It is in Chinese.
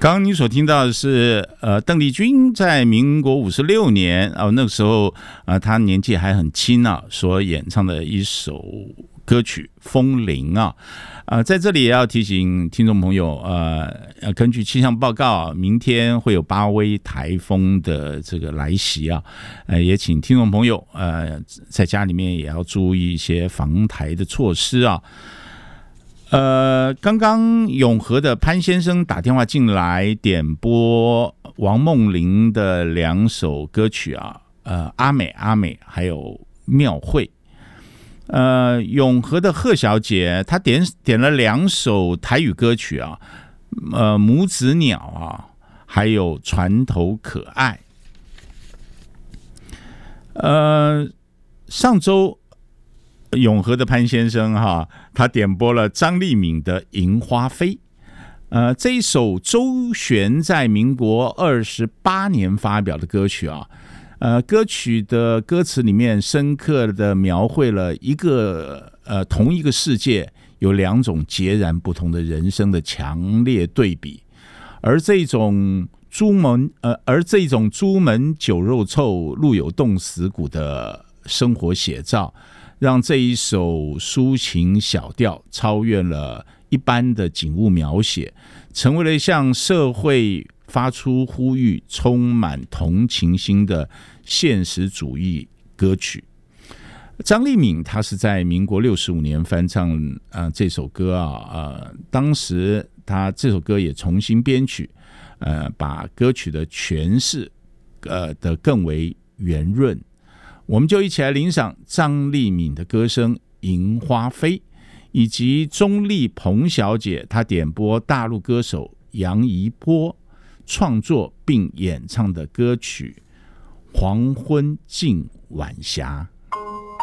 刚刚你所听到的是邓丽君在民国56年那个时候她年纪还很轻所演唱的一首歌曲《风铃》在这里也要提醒听众朋友根据气象报告明天会有8威台风的这个来袭也请听众朋友在家里面也要注意一些防台的措施刚刚永和的潘先生打电话进来点播王梦玲的2首歌曲阿美阿美还有庙会。永和的贺小姐她点了2首台语歌曲母子鸟还有船头可爱。上周永和的潘先生他点播了张丽敏的《银花飞》。这一首周璇在民国28年发表的歌曲歌曲的歌词里面深刻的描绘了同一个世界有2种截然不同的人生的强烈对比，而这种朱门酒肉臭路有冻死骨的生活写照，让这一首抒情小调超越了一般的景物描写，成为了向社会发出呼吁、充满同情心的现实主义歌曲。张丽敏她是在民国65年翻唱这首歌当时她这首歌也重新编曲，把歌曲的诠释的更为圆润。我们就一起来欣赏张丽敏的歌声《银花飞》，以及钟丽鹏小姐她点播大陆歌手杨怡波创作并演唱的歌曲《黄昏近晚霞》。